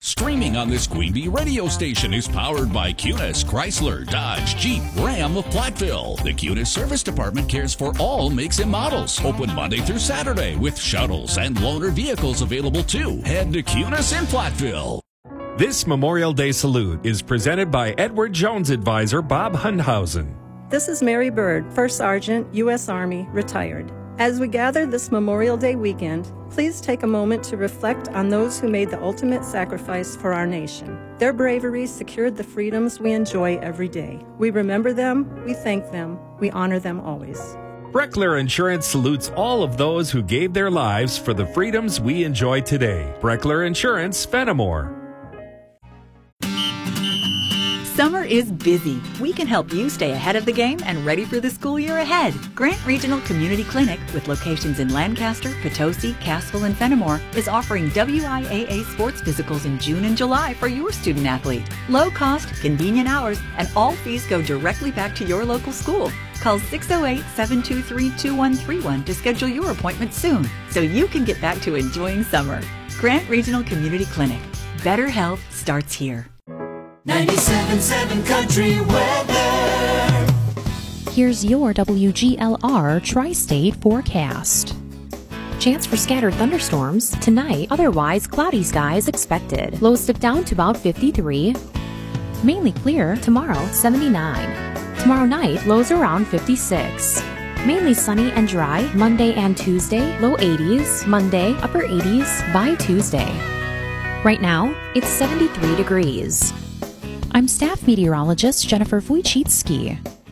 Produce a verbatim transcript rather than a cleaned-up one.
Streaming on this Queen Bee radio station is powered by Cunis, Chrysler, Dodge, Jeep, Ram of Platteville. The Cunis Service Department cares for all makes and models. Open Monday through Saturday with shuttles and loaner vehicles available too. Head to Cunis in Platteville. This Memorial Day salute is presented by Edward Jones advisor Bob Hundhausen. This is Mary Bird, First Sergeant, U S Army, retired. As we gather this Memorial Day weekend, please take a moment to reflect on those who made the ultimate sacrifice for our nation. Their bravery secured the freedoms we enjoy every day. We remember them, we thank them, we honor them always. Breckler Insurance salutes all of those who gave their lives for the freedoms we enjoy today. Breckler Insurance, Fenimore. Summer is busy. We can help you stay ahead of the game and ready for the school year ahead. Grant Regional Community Clinic, with locations in Lancaster, Potosi, Cassville, and Fenimore, is offering W I A A sports physicals in June and July for your student athlete. Low cost, convenient hours, and all fees go directly back to your local school. Call six oh eight, seven two three, two one three one to schedule your appointment soon so you can get back to enjoying summer. Grant Regional Community Clinic. Better health starts here. ninety-seven point seven Country Weather. Here's your W G L R Tri-State forecast. Chance for scattered thunderstorms tonight, otherwise cloudy skies expected. Lows dip down to about fifty-three. Mainly clear tomorrow, seventy-nine. Tomorrow night, lows around fifty-six. Mainly sunny and dry Monday and Tuesday, low eighties. Monday, upper eighties by Tuesday. Right now, it's seventy-three degrees. I'm staff meteorologist Jennifer Wojcicki.